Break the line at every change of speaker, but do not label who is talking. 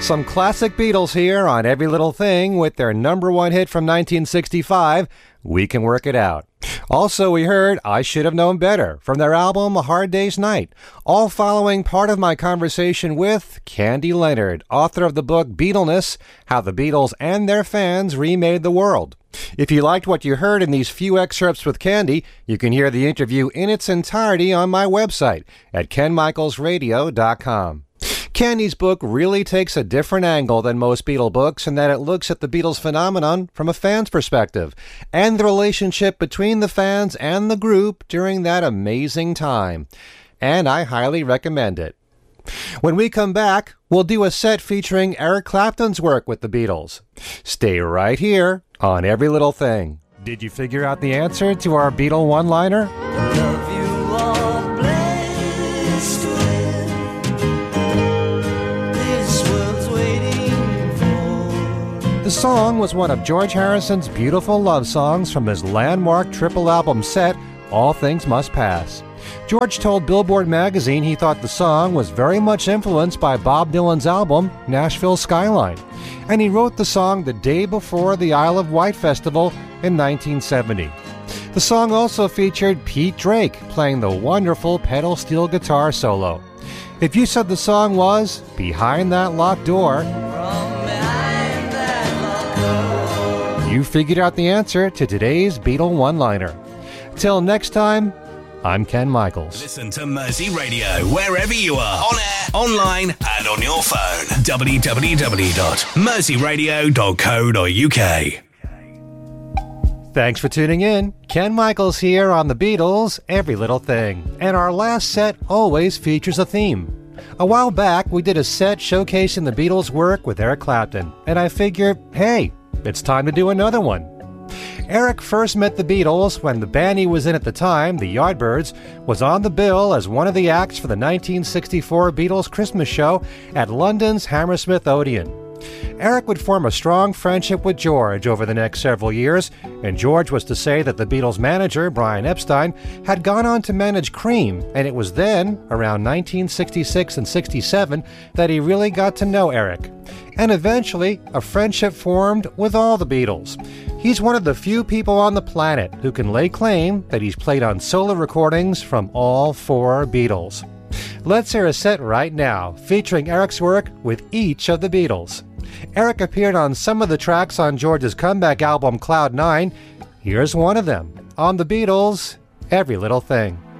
Some classic Beatles here on Every Little Thing with their number one hit from 1965, We Can Work It Out. Also, we heard I Should Have Known Better from their album A Hard Day's Night, all following part of my conversation with Candy Leonard, author of the book Beatleness, How the Beatles and Their Fans Remade the World. If you liked what you heard in these few excerpts with Candy, you can hear the interview in its entirety on my website at kenmichaelsradio.com. Candy's book really takes a different angle than most Beatle books in that it looks at the Beatles phenomenon from a fan's perspective and the relationship between the fans and the group during that amazing time. And I highly recommend it. When we come back, we'll do a set featuring Eric Clapton's work with the Beatles. Stay right here on Every Little Thing. Did you figure out the answer to our Beatle one-liner? The song was one of George Harrison's beautiful love songs from his landmark triple album set, All Things Must Pass. George told Billboard magazine he thought the song was very much influenced by Bob Dylan's album, Nashville Skyline, and he wrote the song the day before the Isle of Wight Festival in 1970. The song also featured Pete Drake playing the wonderful pedal steel guitar solo. If you said the song was Behind That Locked Door, you figured out the answer to today's Beatle one-liner. Till next time, I'm Ken Michaels.
Listen to Mersey Radio wherever you are, on air, online, and on your phone. www.merseyradio.co.uk.
Thanks for tuning in. Ken Michaels here on the Beatles, Every Little Thing. And our last set always features a theme. A while back, we did a set showcasing the Beatles' work with Eric Clapton, and I figured, hey, it's time to do another one. Eric first met the Beatles when the band he was in at the time, the Yardbirds, was on the bill as one of the acts for the 1964 Beatles Christmas show at London's Hammersmith Odeon. Eric would form a strong friendship with George over the next several years, and George was to say that the Beatles' manager, Brian Epstein, had gone on to manage Cream, and it was then, around 1966 and 67, that he really got to know Eric. And eventually, a friendship formed with all the Beatles. He's one of the few people on the planet who can lay claim that he's played on solo recordings from all four Beatles. Let's hear a set right now, featuring Eric's work with each of the Beatles. Eric appeared on some of the tracks on George's comeback album Cloud 9. Here's one of them, on the Beatles' Every Little Thing.